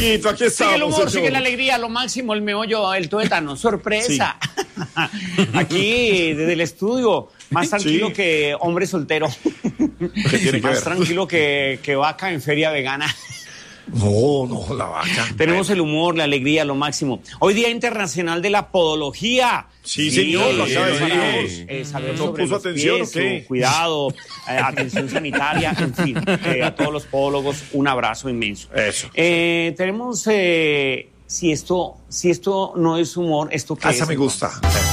Aquí estamos, sigue el humor, señor. sigue la alegría, lo máximo, el meollo, el tuétano, sorpresa. Sí. Aquí, desde el estudio, más tranquilo que hombre soltero. ¿Qué tiene que más ver? tranquilo que vaca en feria vegana. No, la vaca. Tenemos el humor, la alegría, lo máximo. Hoy Día Internacional de la Podología. Sí, señor, lo acaba de decir. Saber ¿No sobre puso los atención pies, o qué? su cuidado, atención sanitaria, en fin. A todos los podólogos, un abrazo inmenso. Eso. Tenemos, si esto no es humor, ¿esto qué es? Esa me gusta.